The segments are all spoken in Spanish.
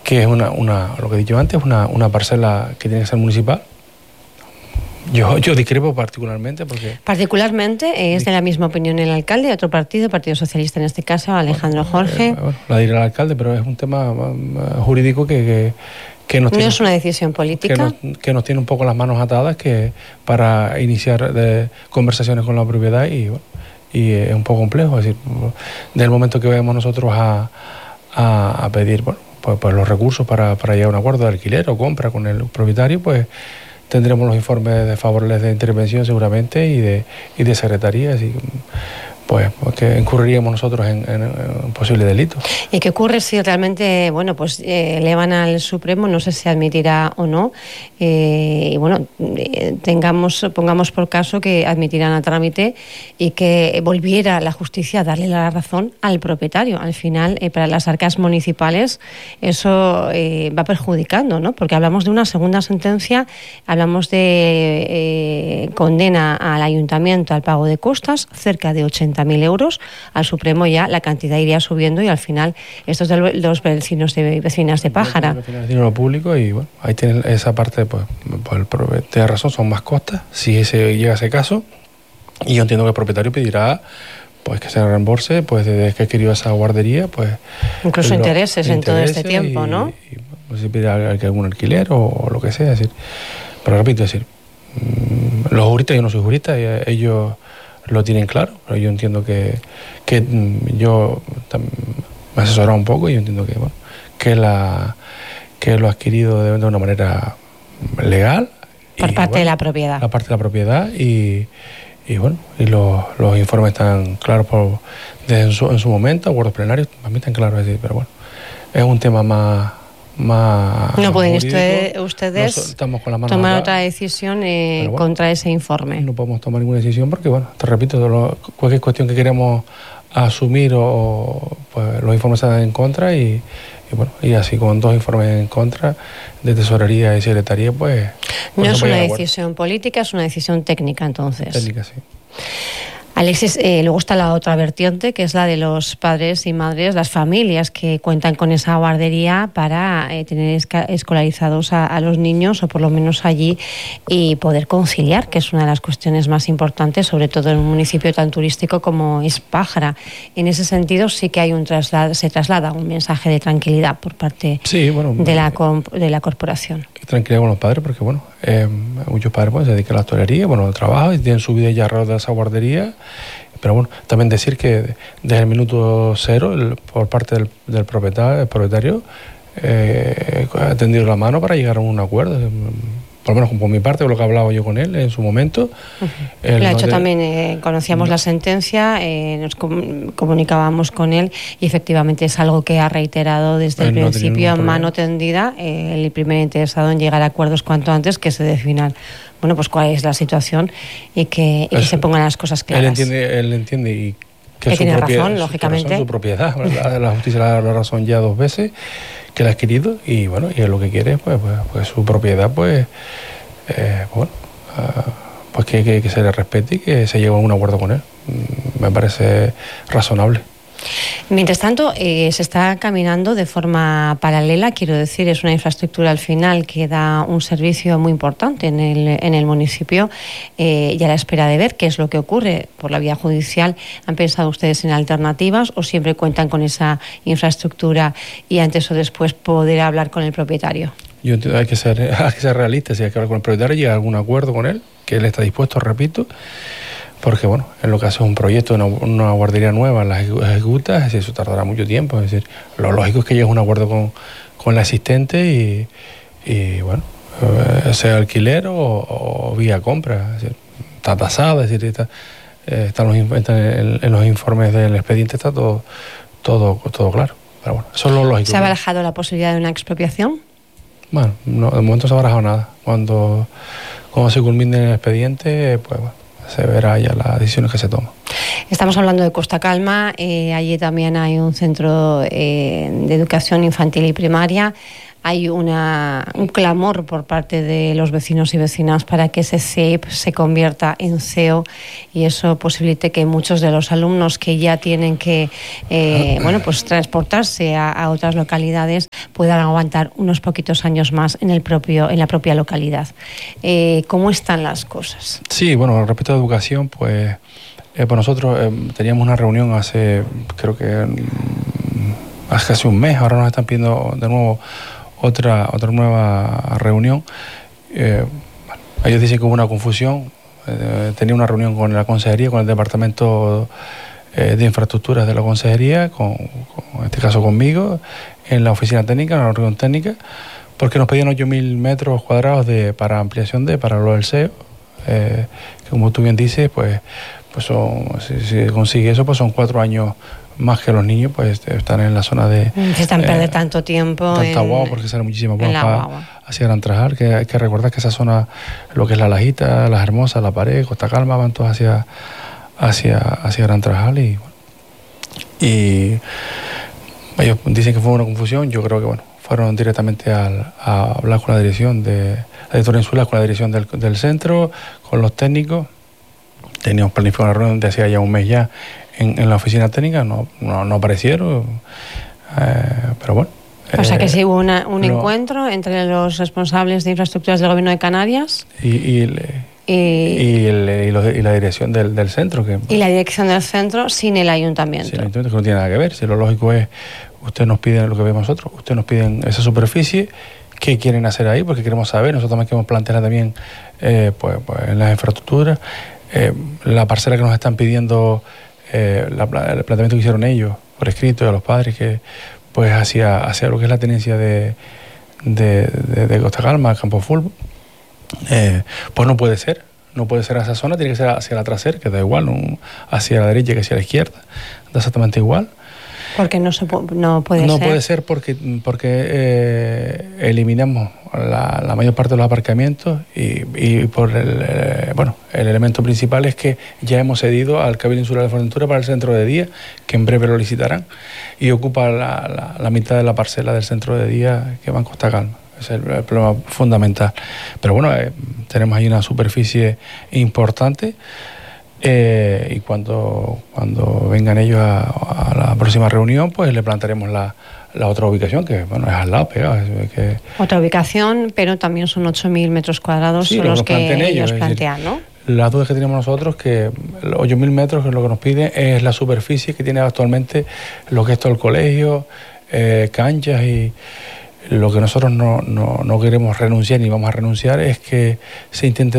que es lo que he dicho antes, una parcela que tiene que ser municipal. Yo discrepo particularmente porque... Particularmente, ¿es de la misma opinión el alcalde, otro partido, el Partido Socialista en este caso, Alejandro Jorge? La dirá el alcalde, pero es un tema jurídico que nos tiene, no es una decisión política. Que nos tiene un poco las manos atadas para iniciar conversaciones con la propiedad y es un poco complejo. Es decir, desde el momento que vayamos nosotros a pedir pues los recursos para llegar a un acuerdo de alquiler o compra con el propietario, pues tendremos los informes favorables de intervención seguramente y de secretaría, así pues que incurriríamos nosotros en un posible delito. ¿Y qué ocurre si realmente, elevan al Supremo, no sé si admitirá o no, pongamos por caso que admitirán a trámite y que volviera la justicia a darle la razón al propietario? Al final, para las arcas municipales eso va perjudicando, ¿no? Porque hablamos de una segunda sentencia, hablamos de condena al ayuntamiento al pago de costas, cerca de 80.000 euros. Al Supremo ya la cantidad iría subiendo y al final estos de los vecinos y vecinas de Pájara. Dinero público y ahí tienen esa parte, pues tiene razón, son más costas si llega a ese caso, y yo entiendo que el propietario pedirá pues que se reembolse pues desde que adquirió esa guardería, pues incluso intereses en todo este tiempo, ¿no? Pues si pide algún alquiler o lo que sea, es decir, pero repito, es decir, los juristas, yo no soy jurista, ellos lo tienen claro, pero yo entiendo que yo me he asesorado un poco y yo entiendo que lo ha adquirido de una manera legal. Por parte de la propiedad. La parte de la propiedad y los informes están claros en su momento, acuerdos plenarios también están claros, pero es un tema más no pueden ustedes tomar otra decisión contra ese informe. No podemos tomar ninguna decisión porque, te repito, cualquier cuestión que queremos asumir pues los informes están en contra y así con 2 informes en contra de tesorería y secretaría, pues no es una decisión política, es una decisión técnica, entonces. Técnica, sí. Alexis, luego está la otra vertiente, que es la de los padres y madres, las familias que cuentan con esa guardería para tener escolarizados a los niños, o por lo menos allí, y poder conciliar, que es una de las cuestiones más importantes, sobre todo en un municipio tan turístico como es Pájara. En ese sentido sí que hay se traslada un mensaje de tranquilidad por parte de la corporación. Tranquilidad con los padres, porque muchos padres se dedican a la hostelería, trabajan y tienen su vida ya alrededor de esa guardería. Pero también decir que desde el minuto cero, por parte del propietario, ha tendido la mano para llegar a un acuerdo. Por lo menos por mi parte, lo que hablaba yo con él en su momento. Lo ha hecho también, conocíamos la sentencia, nos comunicábamos con él y efectivamente es algo que ha reiterado desde el principio, mano tendida, el primer interesado en llegar a acuerdos cuanto antes, que se definan cuál es la situación y que se pongan las cosas claras. Él entiende y que tiene razón, lógicamente. Su propiedad, ¿verdad? La justicia le ha dado la razón ya 2 veces que la ha adquirido y y él lo que quiere es pues su propiedad, pues que se le respete y que se llegue a un acuerdo con él. Me parece razonable. Mientras tanto, se está caminando de forma paralela, quiero decir, es una infraestructura al final que da un servicio muy importante en el municipio y a la espera de ver qué es lo que ocurre por la vía judicial. ¿Han pensado ustedes en alternativas o siempre cuentan con esa infraestructura y antes o después poder hablar con el propietario? Yo entiendo, hay que ser realistas, si hay que hablar con el propietario, llegar a algún acuerdo con él, que él está dispuesto, repito. Porque, en lo que hace un proyecto, una guardería nueva, la ejecuta, eso tardará mucho tiempo. Es decir, lo lógico es que llegues a un acuerdo con la asistente y sea alquiler o vía compra. Es decir, está tasada, es decir, en los informes del expediente está todo claro. Pero eso es lo lógico. ¿Se ha barajado la posibilidad de una expropiación? No, de momento no se ha barajado nada. Cuando se culmine el expediente, se verá ya las decisiones que se toman. Estamos hablando de Costa Calma, allí también hay un centro de educación infantil y primaria. hay un clamor por parte de los vecinos y vecinas para que ese CEIP se convierta en CEO y eso posibilite que muchos de los alumnos que ya tienen que pues transportarse a otras localidades puedan aguantar unos poquitos años más en la propia localidad. ¿Cómo están las cosas? Sí, bueno, respecto a educación, pues nosotros teníamos una reunión hace casi un mes. Ahora nos están pidiendo de nuevo otra nueva reunión. Ellos dicen que hubo una confusión. Tenía una reunión con la consejería, con el departamento de infraestructuras de la consejería, en este caso conmigo, en la oficina técnica, en la reunión técnica, porque nos pedían 8.000 metros cuadrados para ampliación para lo del SEO. Que como tú bien dices, pues si se consigue eso, pues son 4 años más que los niños pues están en la zona de... Están perder tanto tiempo tanta guagua, porque sale muchísima guagua hacia Gran Trajal, que hay que recordar que esa zona, lo que es La Lajita, Las Hermosas, La Pared, Costa Calma, van todos hacia Gran Trajal y ellos dicen que fue una confusión. Yo creo que fueron directamente a hablar con la dirección de la directora insular, con la dirección del centro, con los técnicos. Teníamos planificado una reunión de hacía ya un mes ya en la oficina técnica, no aparecieron, pero bueno. O sea que sí hubo un encuentro entre los responsables de infraestructuras del Gobierno de Canarias y la dirección del centro. Y la dirección del centro sin el ayuntamiento. Sin el ayuntamiento, que no tiene nada que ver. Si lo lógico es, ustedes nos piden lo que vemos nosotros, ustedes nos piden esa superficie, ¿qué quieren hacer ahí? Porque queremos saber, nosotros también queremos plantear también pues en las infraestructuras, la parcela que nos están pidiendo, el planteamiento que hicieron ellos por escrito de los padres, que pues hacia lo que es la tenencia de Costa Calma, Campo Fulvo, pues no puede ser a esa zona, tiene que ser hacia la trasera, que da igual, ¿no? Hacia la derecha que hacia la izquierda, da exactamente igual. Porque no puede ser. No puede ser porque eliminamos la mayor parte de los aparcamientos y por el elemento principal es que ya hemos cedido al Cabildo Insular de Fuerteventura para el centro de día, que en breve lo licitarán, y ocupa la mitad de la parcela del centro de día que va en Costa Calma. Ese es el problema fundamental. Pero bueno, tenemos ahí una superficie importante. Y cuando vengan ellos a la próxima reunión, pues le plantearemos la otra ubicación, que es al lado, pegado. Otra ubicación, pero también son 8.000 metros cuadrados, sí, son los que ellos plantean, ¿no? Las dudas que tenemos nosotros, que 8.000 metros, que es lo que nos piden, es la superficie que tiene actualmente lo que es todo el colegio, canchas, y lo que nosotros no queremos renunciar ni vamos a renunciar es que se intente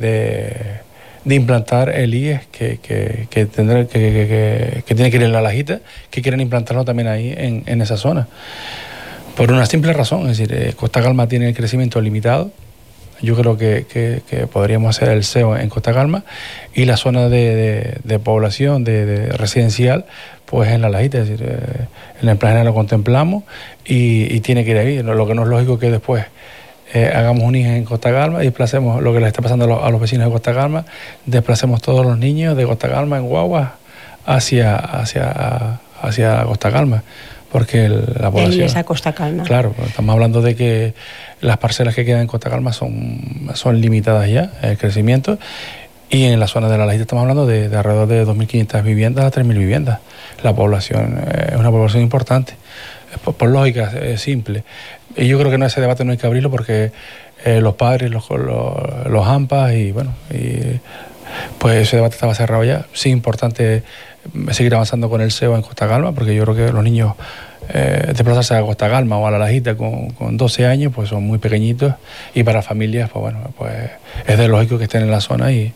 de implantar el IES que tiene que ir en La Lajita, que quieren implantarlo también ahí en esa zona. Por una simple razón, es decir, Costa Calma tiene el crecimiento limitado. Yo creo que podríamos hacer el SEO en Costa Calma y la zona de población, de residencial, pues en La Lajita. Es decir, en el plan general lo contemplamos y tiene que ir ahí. Lo que no es lógico es que después hagamos un IES en Costa Calma y desplacemos lo que le está pasando a los vecinos de Costa Calma, desplacemos todos los niños de Costa Calma en guagua hacia Costa Calma, porque la población... esa Costa Calma. Claro, estamos hablando de que las parcelas que quedan en Costa Calma son limitadas ya, el crecimiento, y en la zona de La Lajita estamos hablando de alrededor de 2.500 viviendas a 3.000 viviendas. La población es una población importante. Por lógica, es simple. Y yo creo que ese debate no hay que abrirlo porque los padres, los AMPAs y pues ese debate estaba cerrado ya. Sí, importante seguir avanzando con el SEO en Costa Calma, porque yo creo que los niños desplazarse a Costa Calma o a La Lajita con 12 años pues son muy pequeñitos, y para familias pues es de lógico que estén en la zona. Y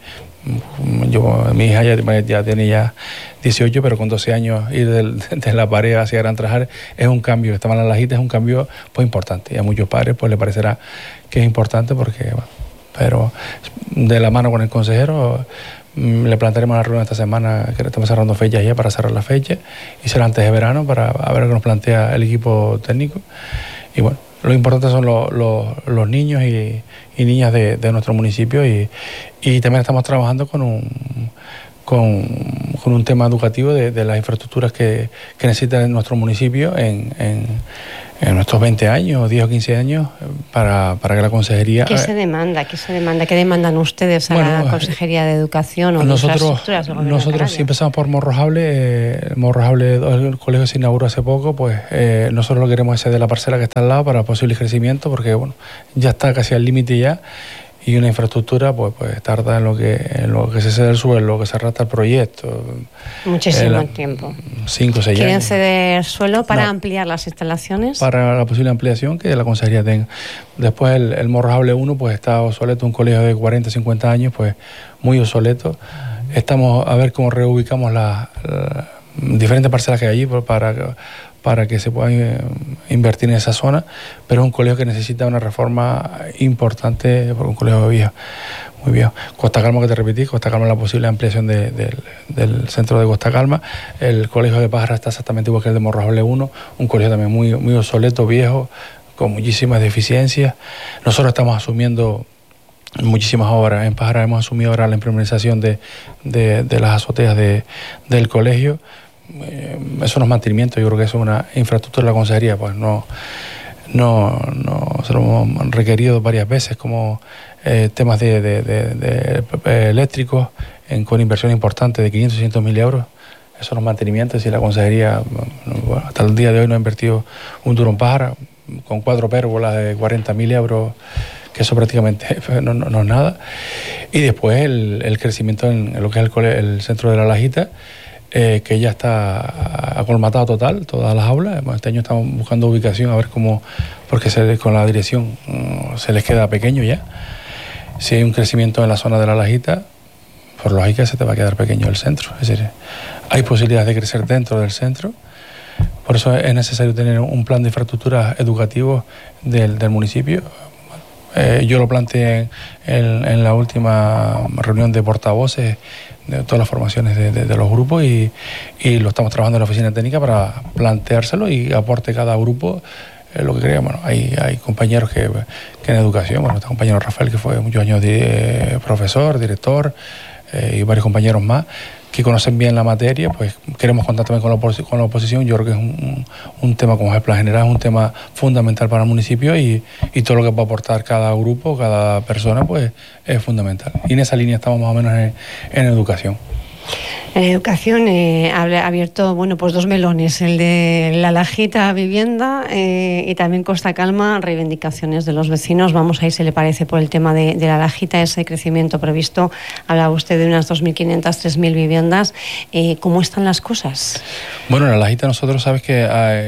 mi hija ya tiene ya 18, pero con 12 años ir de La Pared hacia Gran Trajal es un cambio. Estaban en La Lajita, es un cambio pues importante, y a muchos padres pues les parecerá que es importante, porque pero de la mano con el consejero le plantearemos la reunión esta semana, que estamos cerrando fechas ya para cerrar la fecha, y será antes de verano para ver qué nos plantea el equipo técnico. Y bueno, lo importante son los niños y niñas de nuestro municipio, y también estamos trabajando con con un tema educativo de las infraestructuras que necesita nuestro municipio en nuestros 20 años, 10 o 15 años, para que la consejería... ¿Qué se demanda? ¿Qué demandan ustedes a la Consejería de Educación o de Infraestructuras del Gobierno de Canarias? Si empezamos por Morrojable, el colegio se inauguró hace poco, pues nosotros lo queremos hacer de la parcela que está al lado para posible crecimiento, porque bueno, ya está casi al límite ya, y una infraestructura pues tarda en lo que se cede el suelo, lo que se arrastra el proyecto. Muchísimo tiempo. 5 o 6 años. ¿Quieren ceder suelo para ampliar las instalaciones? Para la posible ampliación que la consejería tenga. Después el Morrojable 1 pues está obsoleto, un colegio de 40, 50 años, pues muy obsoleto. Estamos a ver cómo reubicamos las diferentes parcelas que hay allí para que se pueda invertir en esa zona, pero es un colegio que necesita una reforma importante, porque un colegio viejo, muy viejo. Costa Calma, que te repetí, Costa Calma, la posible ampliación del centro de Costa Calma. El colegio de Pájara está exactamente igual que el de Morrojable 1, un colegio también muy obsoleto, viejo, con muchísimas deficiencias. Nosotros estamos asumiendo muchísimas obras. En Pájara hemos asumido ahora la implementación de las azoteas del colegio. Eso no es mantenimiento, yo creo que eso es una infraestructura de la consejería, pues no se lo hemos requerido varias veces, como temas de eléctricos con inversiones importantes de 500 y 600 mil euros. Eso no es mantenimiento, si la consejería hasta el día de hoy no ha invertido un duro en Pájara, con 4 pérgolas de 40.000 euros, que eso prácticamente no es nada. Y después el crecimiento en lo que es el centro de La Lajita, que ya está acolmatado total, todas las aulas. Este año estamos buscando ubicación, a ver cómo, porque con la dirección se les queda pequeño ya. Si hay un crecimiento en la zona de La Lajita, por lógica se te va a quedar pequeño el centro. Es decir, hay posibilidades de crecer dentro del centro. Por eso es necesario tener un plan de infraestructura educativo del municipio. Yo lo planteé en la última reunión de portavoces de todas las formaciones de los grupos y lo estamos trabajando en la oficina técnica para planteárselo y aporte cada grupo lo que crea. Bueno, hay compañeros que en educación, bueno, está el compañero Rafael, que fue muchos años profesor, director, y varios compañeros más que conocen bien la materia, pues queremos contar también con la oposición. Yo creo que es un tema, como es el plan general, es un tema fundamental para el municipio y todo lo que puede aportar cada grupo, cada persona, pues es fundamental. Y en esa línea estamos más o menos en educación. En educación ha abierto pues 2 melones, el de La Lajita vivienda y también Costa Calma, reivindicaciones de los vecinos. Vamos a ir, si le parece, por el tema de La Lajita, ese crecimiento previsto. Hablaba usted de unas 2.500, 3.000 viviendas. ¿Cómo están las cosas? Bueno, en La Lajita nosotros, sabes que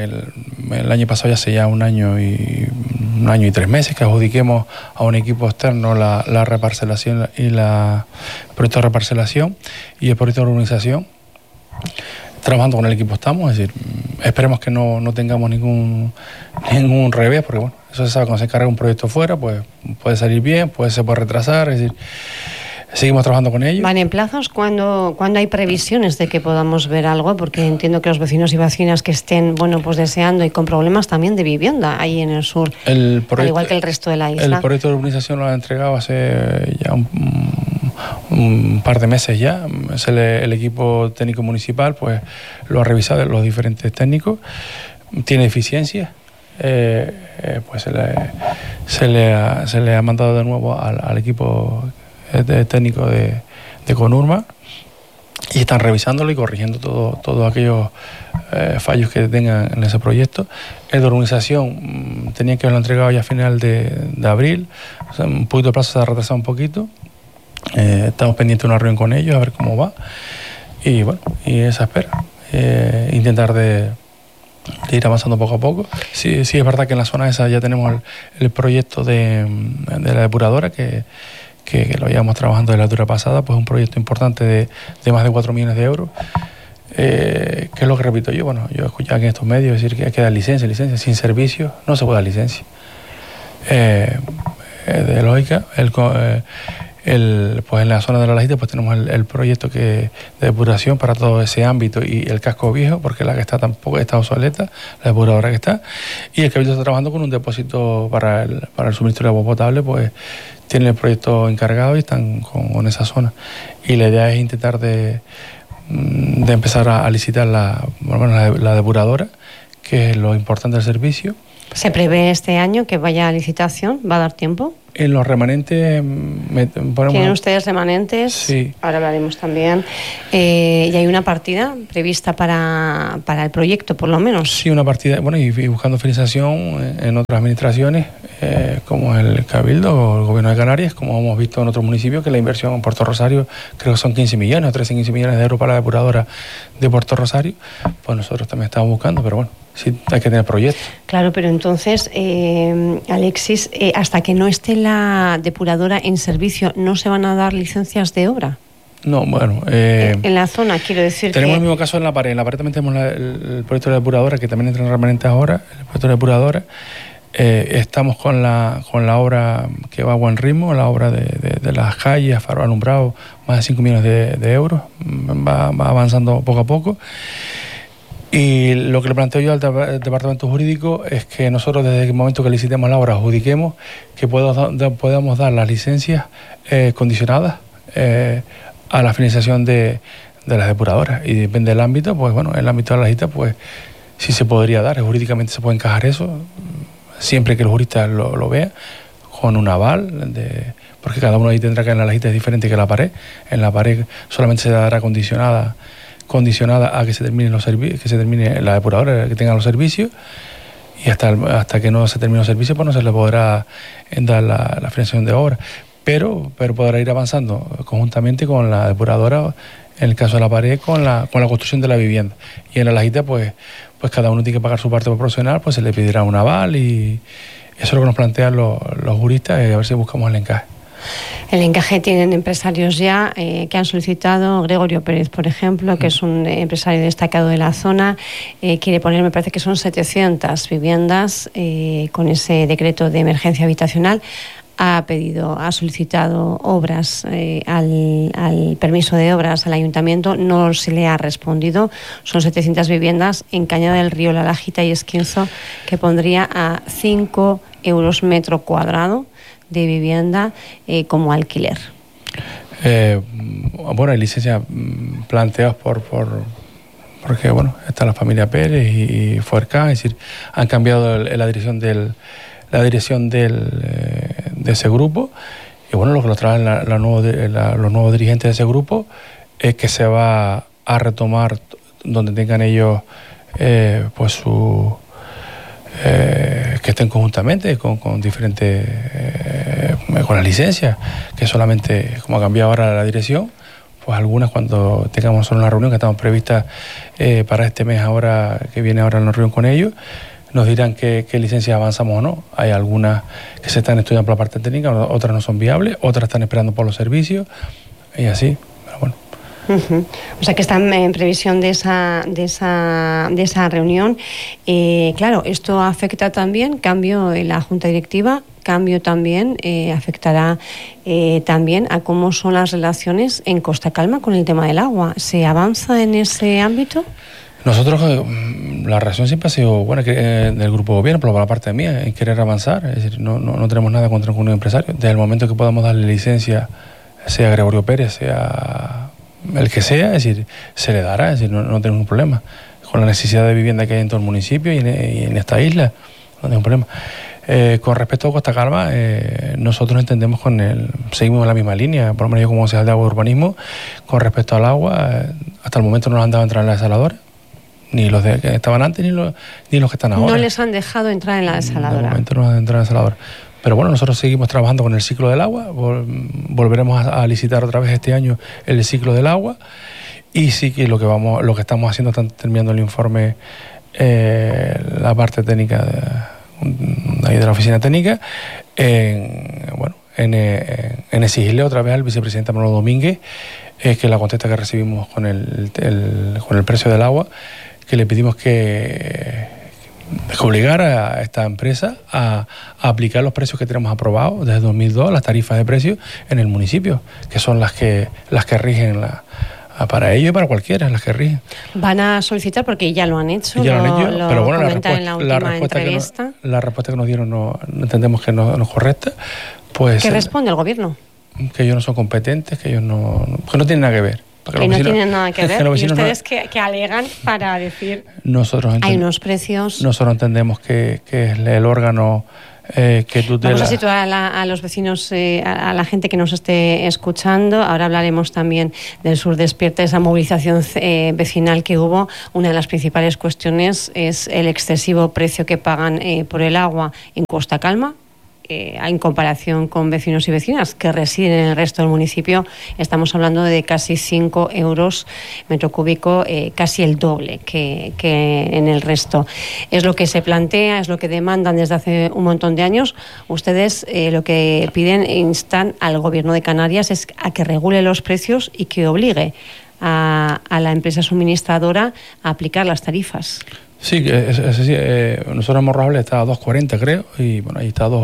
el año pasado, ya hace ya un año y 3 meses, que adjudiquemos a un equipo externo la reparcelación y el proyecto de reparcelación y el proyecto de urbanización. Trabajando con el equipo estamos, es decir, esperemos que no tengamos ningún revés, porque bueno, eso se sabe, cuando se encarga un proyecto fuera, pues puede salir bien, se puede retrasar, es decir, seguimos trabajando con ellos. ¿Van en plazos? ¿Cuándo hay previsiones de que podamos ver algo? Porque entiendo que los vecinos y vecinas que estén pues deseando y con problemas también de vivienda ahí en el sur, al igual que el resto de la isla. El proyecto de urbanización lo han entregado hace ya un par de meses ya. El equipo técnico municipal pues lo ha revisado, los diferentes técnicos, tiene deficiencias, pues se le ha mandado de nuevo al equipo técnico de Conurma y están revisándolo y corrigiendo todos aquellos fallos que tengan en ese proyecto. El de urbanización tenía que haberlo entregado ya a final de abril, o sea, un poquito de plazo se ha retrasado un poquito. Estamos pendientes de una reunión con ellos a ver cómo va y bueno, y esa espera, intentar de ir avanzando poco a poco. Sí, es verdad que en la zona esa ya tenemos el proyecto de la depuradora que lo llevamos trabajando de la altura pasada, pues un proyecto importante de más de 4 millones de euros, que es lo que repito yo. Bueno, yo he escuchado aquí en estos medios decir que hay que dar licencia, sin servicio no se puede dar licencia. De lógica, pues en la zona de La Lajita pues tenemos el proyecto de depuración para todo ese ámbito y el casco viejo, porque la que está tampoco está obsoleta, la depuradora que está, y el Cabildo está trabajando con un depósito para el suministro de agua potable, pues tiene el proyecto encargado y están con esa zona. Y la idea es intentar de de empezar a licitar la depuradora, que es lo importante del servicio. ¿Se prevé este año que vaya a licitación? ¿Va a dar tiempo? En los remanentes ¿Tienen ustedes remanentes? Sí. Ahora hablaremos también. ¿Y hay una partida prevista para el proyecto, por lo menos? Sí, una partida, y buscando financiación en otras administraciones, como el Cabildo o el Gobierno de Canarias, como hemos visto en otros municipios, que la inversión en Puerto Rosario creo que son 15 millones o 15 millones de euros para la depuradora de Puerto Rosario. Pues nosotros también estamos buscando, pero bueno, sí hay que tener proyectos. Claro, pero entonces, Alexis, hasta que no esté la depuradora en servicio, ¿no se van a dar licencias de obra? No, bueno... en la zona, quiero decir. Tenemos el mismo caso en La Pared. En La Pared también tenemos el proyecto de depuradora, que también entra en remanentes ahora, el proyecto de depuradora. Estamos con la obra que va a buen ritmo, la obra de las calles, faro alumbrado, más de 5 millones de euros. Va avanzando poco a poco. Y lo que le planteo yo al departamento jurídico es que nosotros, desde el momento que licitemos la obra, adjudiquemos, que podamos dar las licencias condicionadas a la financiación de las depuradoras. Y depende del ámbito, pues bueno, en el ámbito de la lista, pues sí se podría dar, jurídicamente se puede encajar eso, siempre que el jurista lo vea, con un aval, porque cada uno ahí tendrá que en la lista es diferente que la pared. En la pared solamente se dará condicionada a que se termine la depuradora, que tenga los servicios, y hasta que no se termine los servicios, pues no se le podrá dar la financiación de obra, pero podrá ir avanzando conjuntamente con la depuradora, en el caso de la pared, con la construcción de la vivienda. Y en la lajita, pues cada uno tiene que pagar su parte profesional, pues se le pedirá un aval, y eso es lo que nos plantean los juristas, y a ver si buscamos el encaje. El encaje tienen empresarios ya que han solicitado. Gregorio Pérez, por ejemplo, que es un empresario destacado de la zona, quiere poner, me parece que son 700 viviendas con ese decreto de emergencia habitacional. Ha solicitado obras al permiso de obras al ayuntamiento, no se le ha respondido. Son 700 viviendas en Cañada del Río, La Lajita y Esquinzo, que pondría a 5 euros metro cuadrado de vivienda como alquiler. Hay licencias planteadas porque está la familia Pérez y Fuercán, es decir, han cambiado la dirección de ese grupo, y lo que nos traen los nuevos dirigentes de ese grupo es que se va a retomar donde tengan ellos que estén conjuntamente con diferentes con las licencias, que solamente, como ha cambiado ahora la dirección, pues algunas, cuando tengamos solo una reunión que estamos previstas para este mes ahora, que viene ahora en la reunión con ellos, nos dirán qué licencias avanzamos o no. Hay algunas que se están estudiando por la parte técnica, otras no son viables, otras están esperando por los servicios, y así, pero bueno. Uh-huh. O sea que están en previsión de esa reunión. Claro, esto afecta también, cambio en la Junta Directiva, cambio también, afectará también a cómo son las relaciones en Costa Calma con el tema del agua. ¿Se avanza en ese ámbito? Nosotros, la relación siempre ha sido buena, del grupo de gobierno, por la parte mía, en querer avanzar. Es decir, no tenemos nada contra ningún empresario. Desde el momento que podamos darle licencia, sea Gregorio Pérez, sea el que sea, es decir, se le dará, es decir, no tenemos ningún problema. Con la necesidad de vivienda que hay en todo el municipio y en esta isla, no tenemos problema. Con respecto a Costa Calma, nosotros entendemos seguimos en la misma línea, por lo menos yo como concejal de agua y urbanismo, con respecto al agua, hasta el momento no nos han dado entrar en la desaladora, ni los que estaban antes ni los que están ahora. No les han dejado entrar en la desaladora. De momento no nos han entrado en la desaladora. Pero bueno, nosotros seguimos trabajando con el ciclo del agua, volveremos a licitar otra vez este año el ciclo del agua, y sí que lo que estamos haciendo, están terminando el informe, la parte técnica de la oficina técnica, en exigirle otra vez al vicepresidente Manolo Domínguez que la contesta que recibimos con el precio del agua, que le pedimos que obligara a esta empresa a aplicar los precios que tenemos aprobados desde 2002, las tarifas de precios en el municipio, que son las que rigen para ellos y para cualquiera, las que rigen. Van a solicitar, porque ya lo han hecho, pero bueno, la respuesta que nos dieron no entendemos que no es correcta. Pues, ¿qué responde el gobierno? Que ellos no son competentes, que ellos no tienen nada que ver. Que no tienen nada que ver. ¿Y ustedes que alegan para decir hay unos precios? Nosotros entendemos que es el órgano que tutela. Vamos a situar a los vecinos, a la gente que nos esté escuchando. Ahora hablaremos también del Sur Despierta, esa movilización vecinal que hubo. Una de las principales cuestiones es el excesivo precio que pagan por el agua en Costa Calma. En comparación con vecinos y vecinas que residen en el resto del municipio, estamos hablando de casi 5 euros metro cúbico, casi el doble que en el resto. Es lo que se plantea, es lo que demandan desde hace un montón de años. Ustedes lo que piden e instan al Gobierno de Canarias es a que regule los precios y que obligue a la empresa suministradora a aplicar las tarifas. Sí, nosotros en Morrojable está a 2,40 creo, y bueno, ahí está a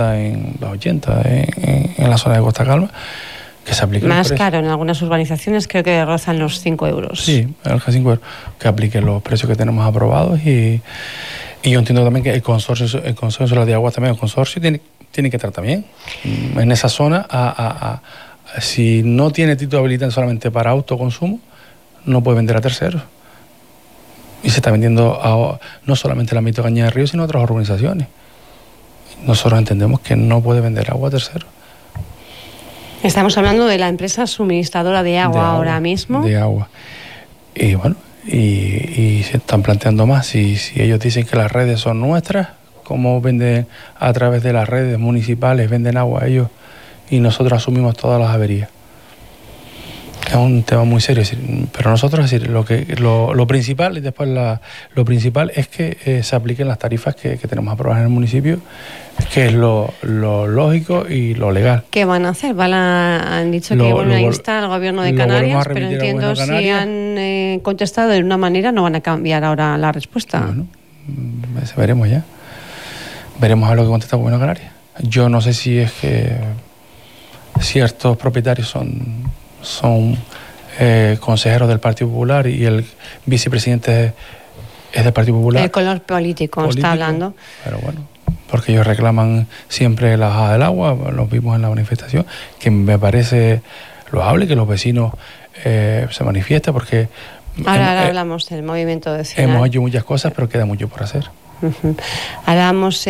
2,80 en la zona de Costa Calma, que se aplique más caro en algunas urbanizaciones, creo que rozan los 5 euros. Sí, el 5 euros, que apliquen los precios que tenemos aprobados, y yo entiendo también que el consorcio de agua también, el consorcio tiene que estar también en esa zona, si no tiene título habilitante solamente para autoconsumo, no puede vender a terceros. Y se está vendiendo no solamente el ámbito de Cañada de Río, sino otras urbanizaciones. Nosotros entendemos que no puede vender agua a terceros. Estamos hablando de la empresa suministradora de agua ahora mismo. De agua. Y bueno, y se están planteando más. Si ellos dicen que las redes son nuestras, ¿cómo venden a través de las redes municipales, venden agua a ellos y nosotros asumimos todas las averías? Es un tema muy serio, pero nosotros lo principal y después lo principal es que se apliquen las tarifas que tenemos aprobadas en el municipio, que es lo lógico y lo legal. ¿Qué van a hacer? Han dicho que van a instar al Gobierno de Canarias, pero entiendo si han contestado de una manera, no van a cambiar ahora la respuesta. Bueno, veremos ya. Veremos a lo que contesta el Gobierno de Canarias. Yo no sé si es que ciertos propietarios son consejeros del Partido Popular y el vicepresidente es del Partido Popular. El color político está hablando. Pero bueno, porque ellos reclaman siempre la bajada del agua, lo vimos en la manifestación, que me parece loable que los vecinos se manifiesten, porque ahora hablamos del movimiento vecinal. Hemos hecho muchas cosas, pero queda mucho por hacer. Hablamos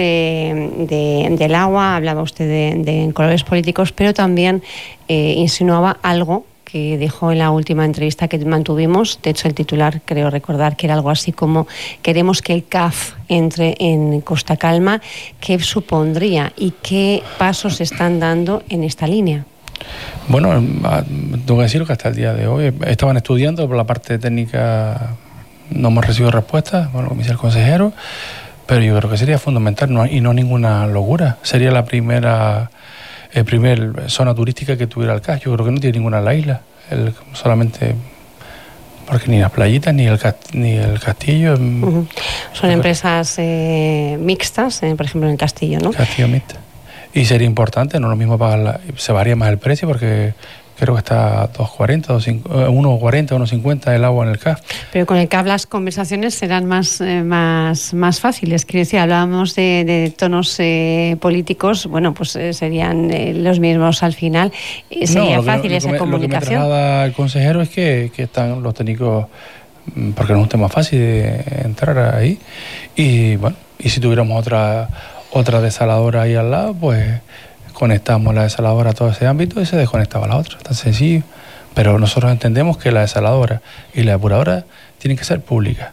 del agua, hablaba usted de colores políticos, pero también insinuaba algo que dijo en la última entrevista que mantuvimos. De hecho, el titular, creo recordar, que era algo así como: queremos que el CAF entre en Costa Calma. ¿Qué supondría y qué pasos están dando en esta línea? Bueno, tengo que decir que hasta el día de hoy estaban estudiando por la parte técnica. No hemos recibido respuestas, bueno, como dice el consejero, pero yo creo que sería fundamental, y no ninguna locura. Sería la primer zona turística que tuviera el CAF. Yo creo que no tiene ninguna en la isla, solamente porque ni las playitas ni el castillo. Son empresas mixtas, por ejemplo en el castillo, ¿no? Castillo mixta. Y sería importante, no lo mismo pagarla, se varía más el precio porque creo que está a 2,40, 1,40, 1,50 el agua en el CAF. Pero con el CAF las conversaciones serán más fáciles. Quiero decir, hablábamos de tonos políticos, bueno, pues serían los mismos al final. Sería fácil esa comunicación. Lo que me traslada el consejero es que están los técnicos, porque no es un tema fácil de entrar ahí. Y bueno, y si tuviéramos otra desaladora ahí al lado, pues conectamos la desaladora a todo ese ámbito y se desconectaba la otra, tan sencillo. Pero nosotros entendemos que la desaladora y la depuradora tienen que ser públicas.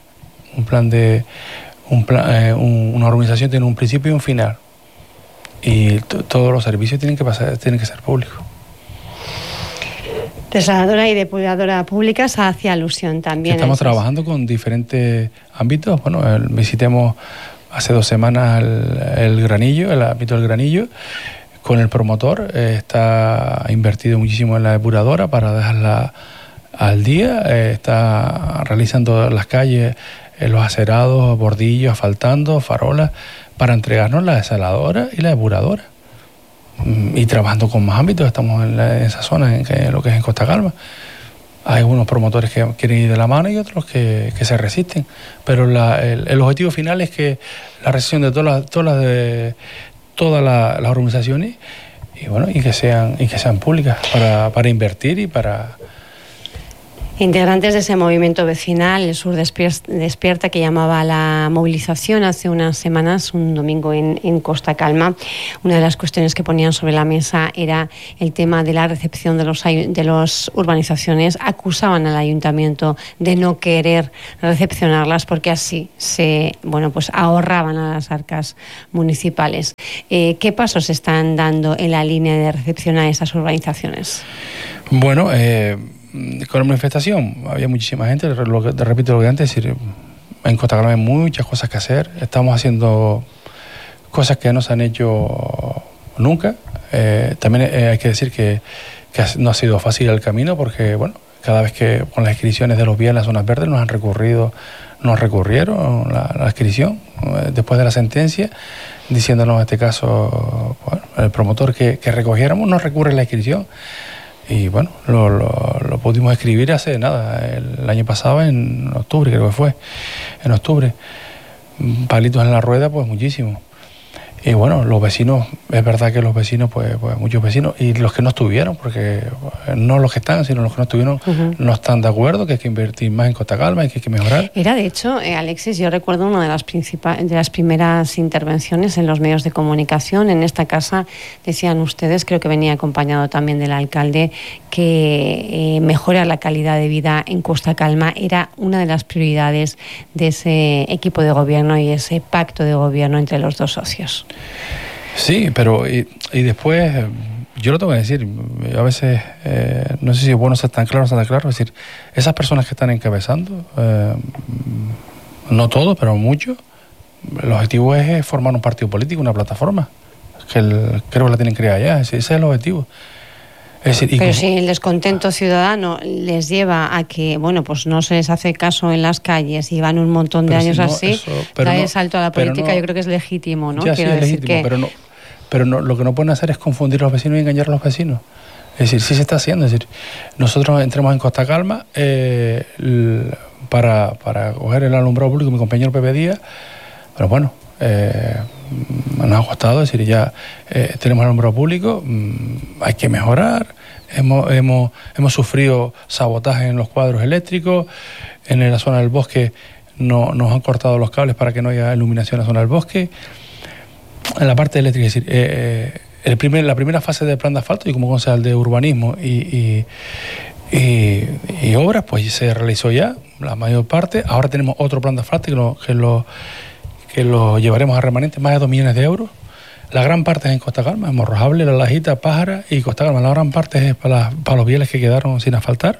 Una organización tiene un principio y un final, y todos los servicios tienen que ser públicos. Desaladora y depuradora públicas hacia alusión también. Estamos trabajando con diferentes ámbitos. Bueno, visitemos hace 2 semanas el Granillo, el ámbito del Granillo. Con el promotor está invertido muchísimo en la depuradora para dejarla al día. Está realizando las calles, los acerados, bordillos, asfaltando, farolas, para entregarnos la desaladora y la depuradora. Y trabajando con más ámbitos, estamos en esa zona, en lo que es en Costa Calma. Hay unos promotores que quieren ir de la mano y otros que se resisten. Pero el objetivo final es que la recepción de todas las organizaciones y bueno, y que sean públicas para invertir y para Integrantes de ese movimiento vecinal, el Sur Despierta, que llamaba a la movilización hace unas semanas, un domingo en Costa Calma, una de las cuestiones que ponían sobre la mesa era el tema de la recepción de las urbanizaciones. Acusaban al ayuntamiento de no querer recepcionarlas porque así se ahorraban a las arcas municipales. ¿Qué pasos están dando en la línea de recepcionar esas urbanizaciones? Bueno, con la manifestación había muchísima gente, repito lo que antes, es decir, en Costa Calma hay muchas cosas que hacer, estamos haciendo cosas que no se han hecho nunca. También hay que decir que no ha sido fácil el camino porque, bueno, cada vez que con las inscripciones de los vías en las zonas verdes nos recurrieron la inscripción después de la sentencia, diciéndonos en este caso, bueno, el promotor que recogiéramos no recurre la inscripción. Y bueno, lo pudimos escribir hace nada, el año pasado, en octubre, creo que fue, en octubre. Palitos en la rueda, pues muchísimo. Y bueno, los vecinos, es verdad que los vecinos, pues muchos vecinos, y los que no estuvieron, porque no los que están, sino los que no estuvieron, no están de acuerdo, que hay que invertir más en Costa Calma y que hay que mejorar. Era, de hecho, Alexis, yo recuerdo una de las primeras intervenciones en los medios de comunicación. En esta casa decían ustedes, creo que venía acompañado también del alcalde, que mejorar la calidad de vida en Costa Calma era una de las prioridades de ese equipo de gobierno y ese pacto de gobierno entre los dos socios. Sí, pero y después, yo lo tengo que decir, a veces no sé si es bueno ser tan claro, es decir, esas personas que están encabezando, no todos, pero muchos, el objetivo es formar un partido político, una plataforma, creo que la tienen creada ya, ese es el objetivo. Es decir, pero si el descontento ciudadano les lleva a que, bueno, pues no se les hace caso en las calles y van un montón de años así, dar el salto a la política, yo creo que es legítimo, ¿no? Ya, quiero sí, es legítimo, que... pero lo que no pueden hacer es confundir a los vecinos y engañar a los vecinos. Es decir, sí se está haciendo. Es decir, nosotros entremos en Costa Calma para coger el alumbrado público, mi compañero Pepe Díaz, pero bueno, nos ha costado, es decir, ya tenemos el alumbrado público, hay que mejorar, hemos sufrido sabotaje en los cuadros eléctricos, en la zona del bosque nos han cortado los cables para que no haya iluminación en la zona del bosque. En la parte eléctrica, es decir, la primera fase del plan de asfalto, y como concejal de urbanismo y obras, pues se realizó ya, la mayor parte. Ahora tenemos otro plan de asfalto que lo llevaremos a remanente, más de 2 millones de euros. La gran parte es en Costa Calma, en Morrojable, La Lajita, Pájara y Costa Calma. La gran parte es para los bieles que quedaron sin asfaltar.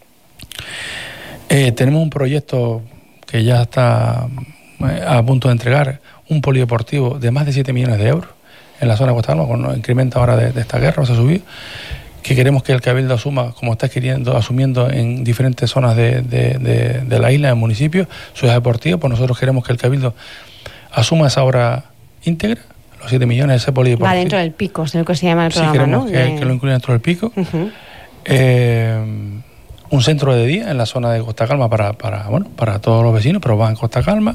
Tenemos un proyecto que ya está a punto de entregar, un polideportivo de más de 7 millones de euros en la zona de Costa Calma, con el incremento ahora de esta guerra, se ha subido, que queremos que el Cabildo asuma, como está asumiendo en diferentes zonas de la isla, del municipio, su deportivo. Pues nosotros queremos que el Cabildo asuma esa obra íntegra, los 7 millones de ese polideportivo. Va dentro del pico, es lo que se llama el programa, queremos, ¿no? que lo incluya dentro del pico. Uh-huh. Un centro de día en la zona de Costa Calma para todos los vecinos, pero va en Costa Calma.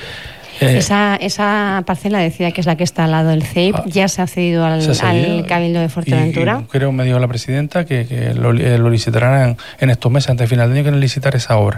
Esa parcela, decía que es la que está al lado del CEIP, ya se ha cedido al Cabildo de Fuerteventura. Y creo, me dijo la presidenta, que lo licitarán en estos meses, antes de final de año, quieren licitar esa obra.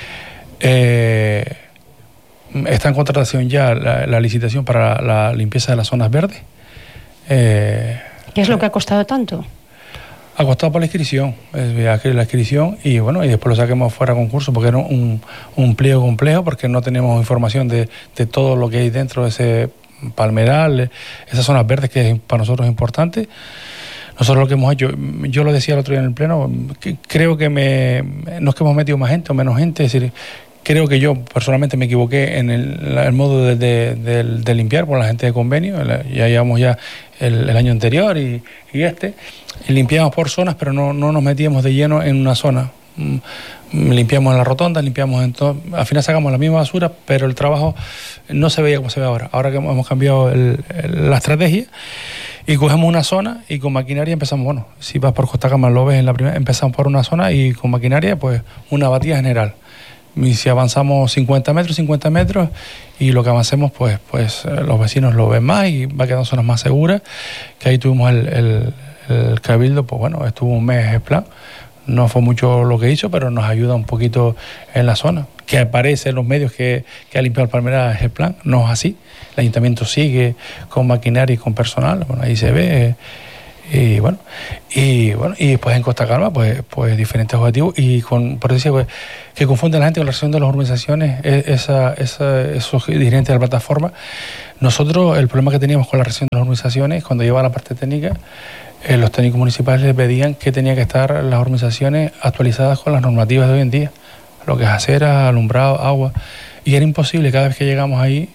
Está en contratación ya la licitación para la limpieza de las zonas verdes. ¿Qué es lo que ha costado tanto? Ha costado por la inscripción, y bueno, y después lo saquemos fuera a concurso porque era un pliego complejo, porque no tenemos información de todo lo que hay dentro de ese palmeral, esas zonas verdes, que para nosotros es importante. Nosotros lo que hemos hecho, yo lo decía el otro día en el pleno, creo que no es que hemos metido más gente o menos gente, es decir, creo que yo personalmente me equivoqué en el modo de limpiar por la gente de convenio. Ya llevamos ya el año anterior y limpiamos por zonas, pero no nos metíamos de lleno en una zona. Limpiamos en la rotonda, limpiamos en todo. Al final sacamos la misma basura, pero el trabajo no se veía como se ve ahora. Ahora que hemos cambiado la estrategia y cogemos una zona y con maquinaria empezamos, bueno, si vas por Costa Calma lo ves en la primera, empezamos por una zona y con maquinaria pues una batida general. Y si avanzamos 50 metros y lo que avancemos pues los vecinos lo ven más y va quedando zonas más seguras, que ahí tuvimos el Cabildo, pues bueno, estuvo un mes el plan, no fue mucho lo que hizo, pero nos ayuda un poquito en la zona. Que aparece en los medios que ha limpiado el Palmeras es el plan, no es así. El ayuntamiento sigue con maquinaria y con personal, bueno, ahí se ve. Y después en Costa Calma pues diferentes objetivos, y por eso pues, que confunde a la gente con la relación de las urbanizaciones, esos dirigentes de la plataforma. Nosotros, el problema que teníamos con la relación de las urbanizaciones, cuando llevaba la parte técnica, los técnicos municipales les pedían que tenían que estar las urbanizaciones actualizadas con las normativas de hoy en día, lo que es acera, alumbrado, agua, y era imposible. Cada vez que llegamos ahí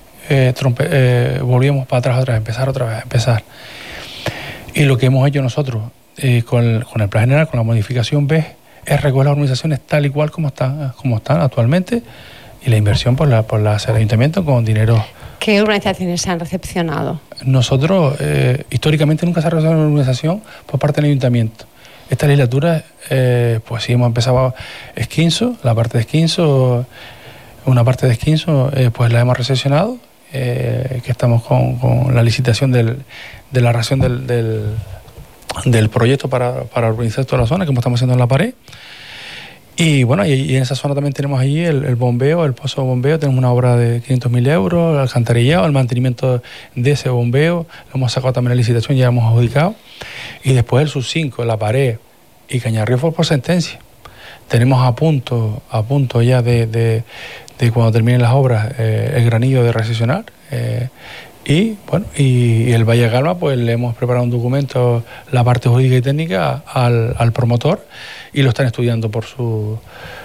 volvíamos para atrás otra vez, empezar. Y lo que hemos hecho nosotros con el plan general, con la modificación B, es recoger las urbanizaciones tal y cual como están actualmente, y la inversión por la el ayuntamiento con dinero. ¿Qué urbanizaciones se han recepcionado? Nosotros, históricamente nunca se ha recepcionado una urbanización por parte del ayuntamiento. Esta legislatura, pues sí, hemos empezado Esquinzo, la parte de Esquinzo, una parte de Esquinzo, pues la hemos recepcionado, que estamos con la licitación de la ración del proyecto para urbanizar toda la zona, como estamos haciendo en La Pared. Y bueno, y en esa zona también tenemos allí el bombeo, el pozo de bombeo. Tenemos una obra de 500.000 euros, el alcantarillado, el mantenimiento de ese bombeo. Lo hemos sacado también la licitación, ya hemos adjudicado. Y después el sub 5, La Pared y Cañarrío fue por sentencia. Tenemos a punto ya de cuando terminen las obras el granillo de recesionar. Y bueno, y el Valle Calma, pues le hemos preparado un documento, la parte jurídica y técnica, al promotor, y lo están estudiando por su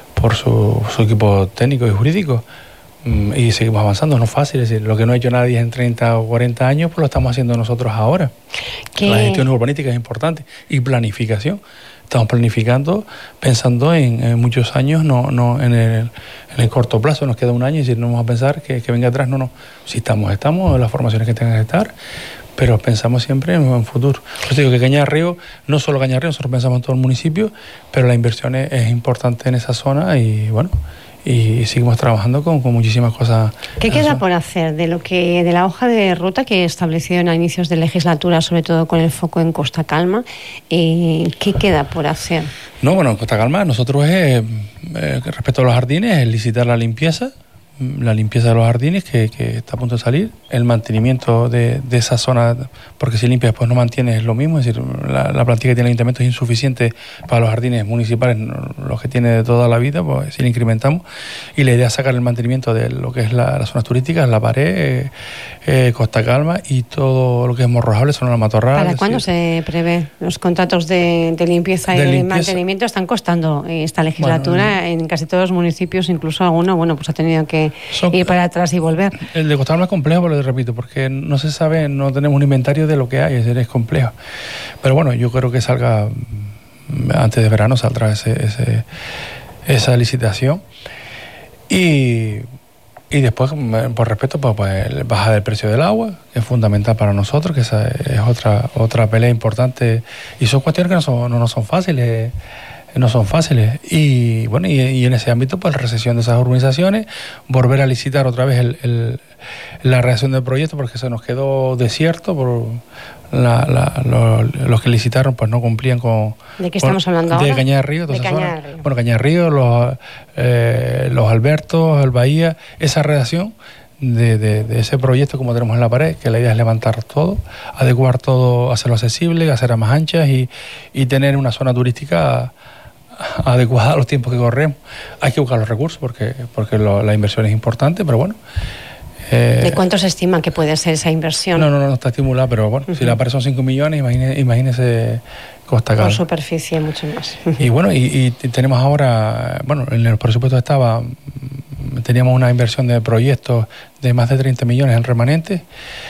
equipo técnico y jurídico. Y seguimos avanzando, no es fácil, es decir, lo que no ha hecho nadie en 30 o 40 años, pues lo estamos haciendo nosotros ahora. La gestión urbanística es importante, y planificación. Estamos planificando, pensando en muchos años, no en el corto plazo. Nos queda un año, y si no vamos a pensar que venga atrás, no. Si estamos en las formaciones que tengan que estar, pero pensamos siempre en futuro. Yo digo que Cañarrío, no solo Cañarrío, nosotros pensamos en todo el municipio, pero la inversión es importante en esa zona, y bueno, y seguimos trabajando con muchísimas cosas. ¿Qué queda por hacer de la hoja de ruta que establecieron a inicios de legislatura, sobre todo con el foco en Costa Calma? ¿Qué queda por hacer? No, bueno, en Costa Calma nosotros respecto a los jardines, es licitar la limpieza de los jardines, que está a punto de salir, el mantenimiento de esa zona, porque si limpias después no mantienes, es lo mismo. Es decir, la plantilla que tiene el ayuntamiento es insuficiente para los jardines municipales, los que tiene de toda la vida, pues si le incrementamos. Y la idea es sacar el mantenimiento de lo que es las zonas turísticas, La Pared, Costa Calma, y todo lo que es Morrojable, zona de Matorral. ¿Para cuándo se prevé? Los contratos de limpieza y de mantenimiento están costando esta legislatura en casi todos los municipios, incluso alguno, pues ha tenido que ir para atrás y volver. El de Costa Calma es complejo, pero lo repito, porque no se sabe, no tenemos un inventario de lo que hay, es complejo. Pero bueno, yo creo que salga antes de verano, saldrá esa licitación. Y después, por respeto, pues baja del precio del agua, que es fundamental para nosotros, que esa es otra pelea importante, y son cuestiones que no son fáciles. Y bueno, y en ese ámbito, pues la recesión de esas urbanizaciones, volver a licitar otra vez la redacción del proyecto, porque se nos quedó desierto por los que licitaron, pues no cumplían con... ¿De qué estamos hablando ahora? De Cañarrío, de Cañarrío. Bueno, Cañarrío, los Albertos, el Bahía, esa redacción de ese proyecto, como tenemos en La Pared, que la idea es levantar todo, adecuar todo, hacerlo accesible, hacerlas más anchas, y tener una zona turística adecuada a los tiempos que corremos. Hay que buscar los recursos porque la inversión es importante, pero bueno. ¿De cuánto se estima que puede ser esa inversión? No está estimulada, pero bueno, si La Pared son 5 millones, imagínese Costa Calma. Por superficie, mucho más. Y bueno, y tenemos ahora, bueno, en el presupuesto teníamos una inversión de proyectos de más de 30 millones en remanentes.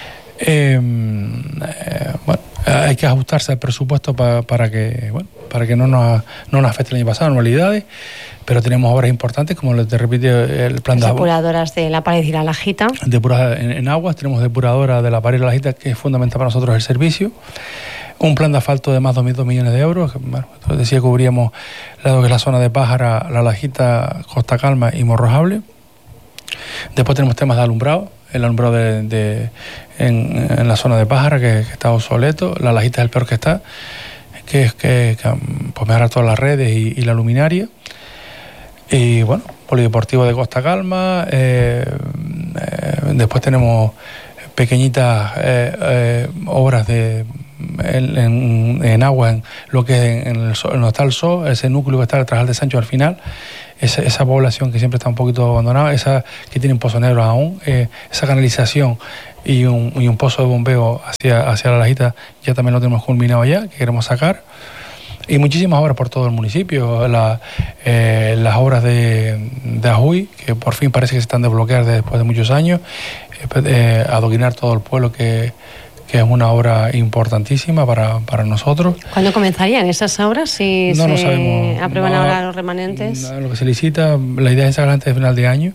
Bueno, hay que ajustarse al presupuesto para que no nos afecte el año pasado, anualidades, pero tenemos obras importantes, como te repito, el plan de depuradoras de La Pared y La Lajita. En aguas tenemos depuradora de La Pared y La Lajita, que es fundamental para nosotros el servicio. Un plan de asfalto de más de 2.000 millones de euros. Bueno, decía que cubríamos lo que es la zona de Pájara, La Lajita, Costa Calma y Morrojable. Después tenemos temas de alumbrado. El alumbrado en la zona de Pájara, que está obsoleto. La Lajita es el peor que está. pues mejorar todas las redes y la luminaria. Y bueno, polideportivo de Costa Calma. Después tenemos pequeñitas obras en agua, en lo que en donde está el SO, ese núcleo que está detrás de Sancho al final. Esa población que siempre está un poquito abandonada, esa que tienen pozoneros aún, esa canalización y un pozo de bombeo hacia la Lajita, ya también lo tenemos culminado ya, que queremos sacar. Y muchísimas obras por todo el municipio, las obras de Ajuy, que por fin parece que se están desbloqueando después de muchos años, adoquinar todo el pueblo, que es una obra importantísima para nosotros. ¿Cuándo comenzarían esas obras? Si no se lo sabemos. aprueban ahora los remanentes. Lo que se licita, la idea es sacar antes de final de año.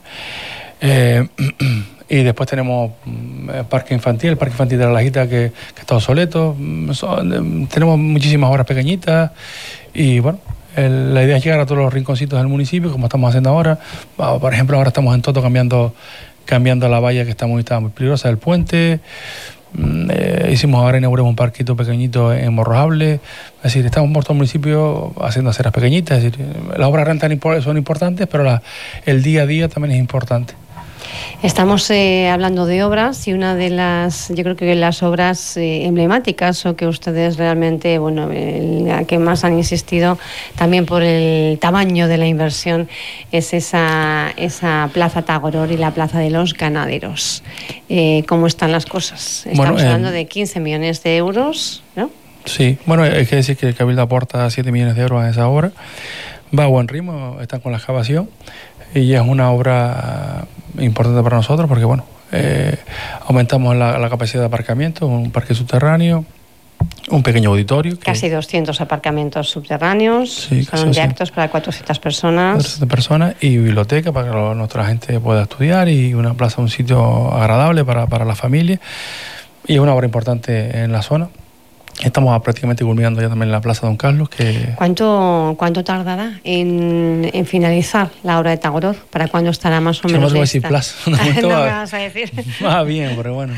Y después tenemos el parque infantil de la Lajita, que está obsoleto. Tenemos muchísimas obras pequeñitas y bueno, la idea es llegar a todos los rinconcitos del municipio, como estamos haciendo ahora. Por ejemplo, ahora estamos en Toto cambiando la valla que estaba muy peligrosa del puente. Hicimos ahora, inauguramos un parquito pequeñito en Morrojable. Es decir, estamos por todo el municipio haciendo aceras pequeñitas. Es decir, las obras rentas son importantes, pero el día a día también es importante. Estamos hablando de obras, y una de yo creo que las obras emblemáticas, o que ustedes realmente, bueno, la que más han insistido también por el tamaño de la inversión, es esa Plaza Tagoror y la Plaza de los Ganaderos. ¿Cómo están las cosas? Estamos hablando de 15 millones de euros, ¿no? Sí, bueno, hay que decir que el Cabildo aporta 7 millones de euros a esa obra. Va a buen ritmo, están con la excavación. Y es una obra importante para nosotros porque, bueno, aumentamos la capacidad de aparcamiento, un parque subterráneo, un pequeño auditorio. Casi 200 aparcamientos subterráneos, sí, salón de actos para 400 personas. 400 personas y biblioteca para que nuestra gente pueda estudiar, y una plaza, un sitio agradable para la familia. Y es una obra importante en la zona. Estamos prácticamente culminando ya también la Plaza Don Carlos. ¿Cuánto tardará en finalizar la obra de Tagoror? ¿Para cuándo estará más o menos? No voy a decir plazo. No me vas a decir. Más bien, pero bueno.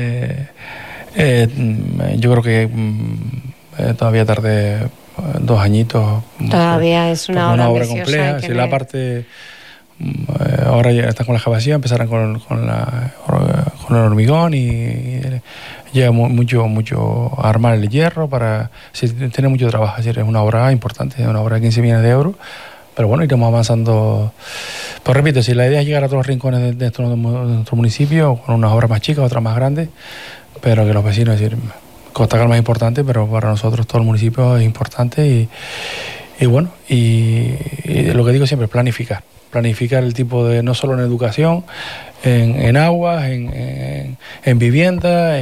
Yo creo que todavía tarde 2 añitos. Todavía es una obra compleja. Si la parte ahora ya están con la excavación, empezarán con el hormigón y lleva mucho a armar el hierro tiene mucho trabajo. Es decir, es una obra importante, es una obra de 15 millones de euros, pero bueno, iremos avanzando. Pues repito, si la idea es llegar a todos los rincones de nuestro municipio, con unas obras más chicas, otras más grandes, pero que los vecinos, es decir, Costa Calma es importante, pero para nosotros todo el municipio es importante, y bueno, y lo que digo siempre es planificar el tipo de, no solo en educación, en aguas, en vivienda,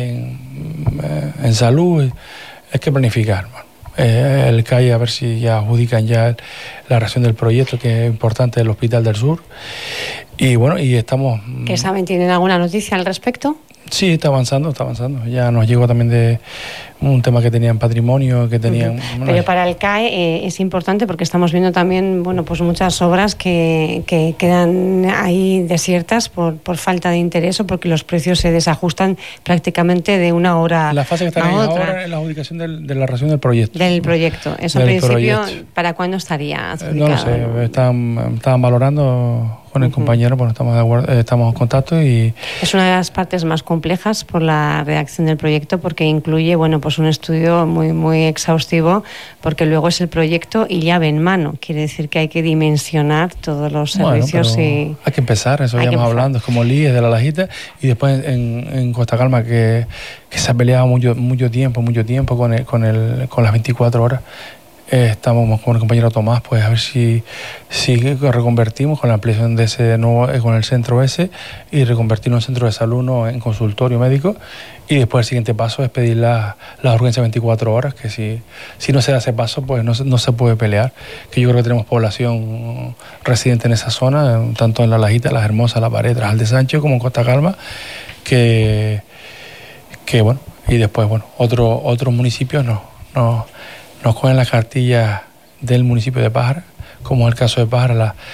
en salud. Es que planificar. El CAI, a ver si ya adjudican ya la reacción del proyecto, que es importante, del Hospital del Sur. Y bueno, y estamos... ¿Qué saben? ¿Tienen alguna noticia al respecto? Sí, está avanzando. Ya nos llegó también de un tema que tenían patrimonio, que tenían... Uh-huh. Pero para el CAE es importante, porque estamos viendo también, bueno, pues muchas obras que quedan ahí desiertas por falta de interés, o porque los precios se desajustan prácticamente de una hora a otra. La fase que está ahora es la adjudicación de la reacción del proyecto. Del proyecto. Eso en principio, ¿para cuándo estaría adjudicado? No lo sé, estaban valorando con el compañero, pues estamos en contacto. Y es una de las partes más complejas por la redacción del proyecto, porque incluye, bueno, pues un estudio muy, muy exhaustivo, porque luego es el proyecto y llave en mano. Quiere decir que hay que dimensionar todos los servicios. Hay que empezar, eso ya hemos hablando, es como Líes de la Lajita, y después en Costa Calma, que se ha peleado mucho tiempo con las 24 horas. Estamos con el compañero Tomás, pues a ver si reconvertimos con la ampliación de ese nuevo, con el centro ese, y reconvertirlo en centro de salud, en consultorio médico. Y después el siguiente paso es pedir las urgencias 24 horas, que si no se da ese paso, pues no se puede pelear. Que yo creo que tenemos población residente en esa zona, tanto en La Lajita, Las Hermosas, La Pared, Trajal de Sancho, como en Costa Calma, que bueno, y después, bueno, otros municipios nos cogen las cartillas del municipio de Pájara, como es el caso de Pájara,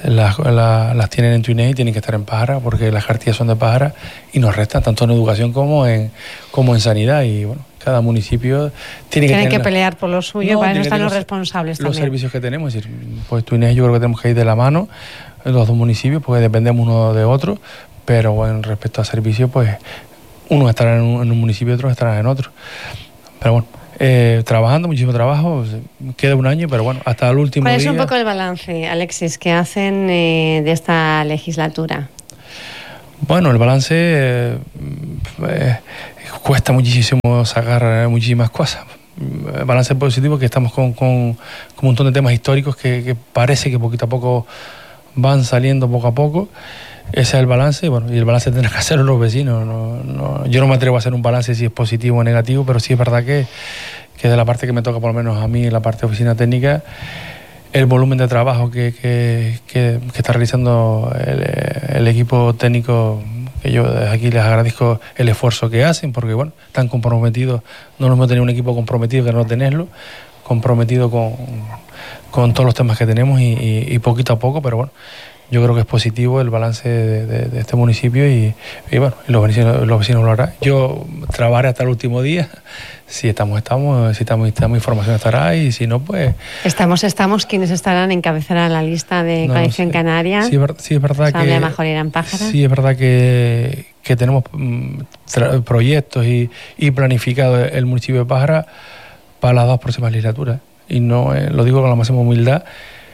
las tienen en Tuinés y tienen que estar en Pájara porque las cartillas son de Pájara y nos restan tanto en educación como en sanidad. Y bueno, cada municipio tiene que pelear por lo suyo, para eso están los responsables los también. Servicios que tenemos, es decir, pues Tuinés yo creo que tenemos que ir de la mano, los dos municipios, porque dependemos uno de otro, pero bueno, respecto a servicios, pues uno estará en un municipio y otro estará en otro. Pero bueno, trabajando, muchísimo trabajo, queda un año, pero bueno, hasta el último día. ¿Cuál es un poco el balance, Alexis, que hacen de esta legislatura? Bueno, el balance cuesta muchísimo sacar muchísimas cosas. El balance positivo que estamos con un montón de temas históricos que parece que poquito a poco van saliendo poco a poco. Ese es el balance, bueno, y el balance tendrán que hacerlo los vecinos. Yo no me atrevo a hacer un balance si es positivo o negativo, pero sí es verdad que de la parte que me toca, por lo menos a mí, la parte de oficina técnica, el volumen de trabajo que está realizando el equipo técnico, que yo desde aquí les agradezco el esfuerzo que hacen, porque bueno, están comprometidos, no nos hemos tenido un equipo comprometido que no tenerlo, comprometido con todos los temas que tenemos y poquito a poco, pero bueno, yo creo que es positivo el balance de este municipio y bueno, los vecinos lo harán. Yo trabajaré hasta el último día. Si estamos, información estará, y si no, pues... Estamos, quienes estarán, encabezarán la lista de Coalición Canaria. Sí, es verdad que... Mejor en Pájara. Sí, es verdad que tenemos proyectos y planificado el municipio de Pájara para las 2 próximas legislaturas. Y no lo digo con la máxima humildad.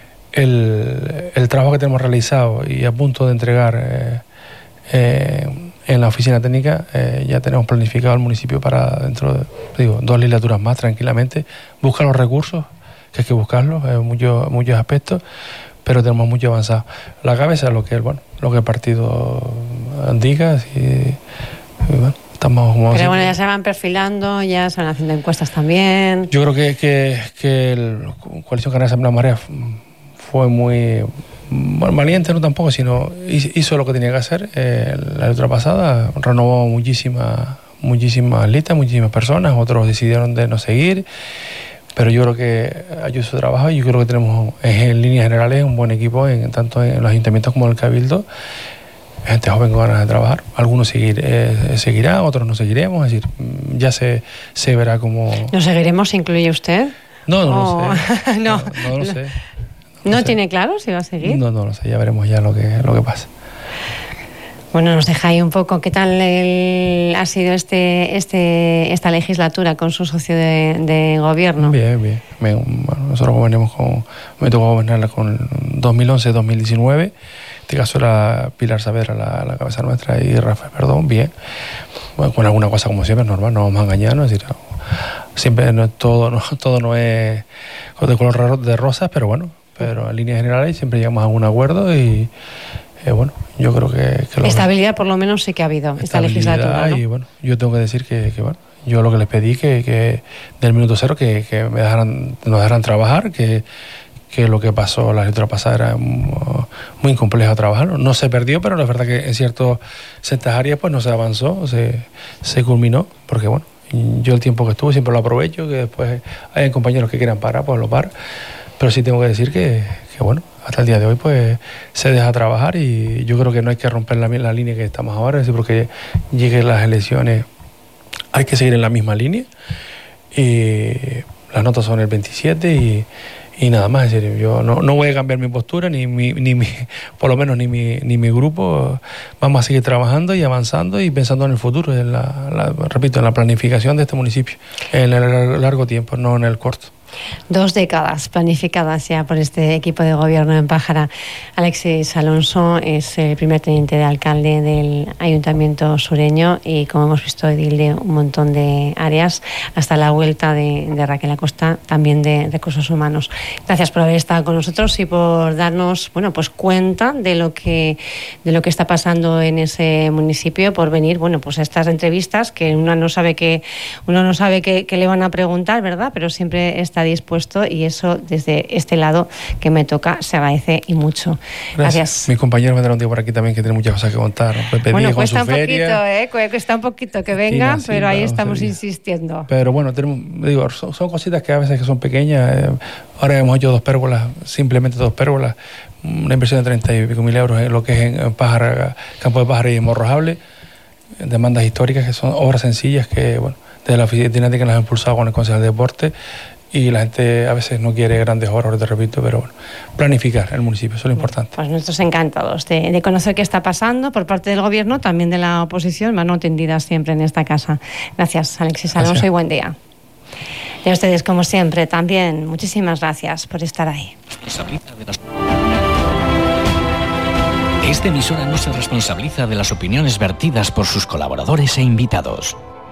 El trabajo que tenemos realizado y a punto de entregar en la oficina técnica, ya tenemos planificado el municipio para dentro de 2 legislaturas más tranquilamente. Busca los recursos, que hay que buscarlos en muchos aspectos, pero tenemos mucho avanzado. La cabeza es lo que el partido diga, y bueno, estamos como... Pero bueno, ya se van perfilando, ya se van haciendo encuestas también. Yo creo que el Coalición Canaria Asamblea Marea fue muy valiente, no tampoco, sino hizo lo que tenía que hacer. La letra pasada renovó muchísimas listas, muchísimas personas, otros decidieron de no seguir, pero yo creo que ayudó su trabajo y yo creo que tenemos en líneas generales un buen equipo, tanto en los ayuntamientos como en el Cabildo, gente joven con ganas de trabajar. Algunos seguirán, otros no seguiremos, es decir, ya se verá cómo... ¿Nos seguiremos, incluye usted? No lo sé. No lo sé. ¿No tiene claro si va a seguir? No lo sé, ya veremos ya lo que pasa. Bueno, nos deja ahí un poco qué tal ha sido esta legislatura con su socio de gobierno. Bien. Bueno, nosotros me tocó gobernarla con 2011-2019. En este caso era Pilar Saavedra la cabeza nuestra y Rafael Perdón, bien. Bueno, con alguna cosa como siempre, normal, no vamos a engañarnos, es decir, siempre todo no es de color de rosas, pero bueno. Pero en líneas generales siempre llegamos a un acuerdo y bueno, yo creo que estabilidad por lo menos sí que ha habido esta legislatura, ¿no? Y bueno, yo tengo que decir que bueno, yo lo que les pedí que del minuto cero que nos dejaran trabajar, que lo que pasó la legislatura pasada era muy complejo trabajarlo. No se perdió, pero la verdad que en ciertas áreas pues no se avanzó, se culminó, porque bueno, yo el tiempo que estuve siempre lo aprovecho, que después hay compañeros que quieran parar, pues lo paran. Pero sí tengo que decir que bueno, hasta el día de hoy pues se deja trabajar y yo creo que no hay que romper la línea que estamos ahora, es decir, porque lleguen las elecciones hay que seguir en la misma línea y las notas son el 27 y nada más, es decir, yo no voy a cambiar mi postura por lo menos ni mi grupo. Vamos a seguir trabajando y avanzando y pensando en el futuro, repito, en la planificación de este municipio en el largo tiempo, no en el corto. 2 décadas planificadas ya por este equipo de gobierno en Pájara. Alexis Alonso es el primer teniente de alcalde del Ayuntamiento sureño y, como hemos visto, edil de un montón de áreas, hasta la vuelta de Raquel Acosta, también de Recursos Humanos. Gracias por haber estado con nosotros y por darnos cuenta de lo que está pasando en ese municipio, por venir a estas entrevistas que uno no sabe qué le van a preguntar, ¿verdad? Pero siempre está dispuesto y eso desde este lado que me toca se agradece y mucho. Gracias. Mis compañeros vendrán un día por aquí también que tienen muchas cosas que contar. Cuesta un poquito que vengan, pero ahí estamos insistiendo. Pero bueno, son cositas que a veces que son pequeñas. Ahora hemos hecho 2 pérgolas, simplemente 2 pérgolas, una inversión de 30 y pico mil euros en lo que es en Campo de Pájaro y en Morrojable, demandas históricas que son obras sencillas que, bueno, desde la oficina que las ha impulsado con el Consejo de Deporte, y la gente a veces no quiere grandes obras, te repito, pero bueno, planificar el municipio, eso es lo importante. Pues nosotros encantados de conocer qué está pasando por parte del gobierno, también de la oposición, mano tendida siempre en esta casa. Gracias, Alexis Alonso, y buen día. Y a ustedes, como siempre, también muchísimas gracias por estar ahí. Esta emisora no se responsabiliza de las opiniones vertidas por sus colaboradores e invitados.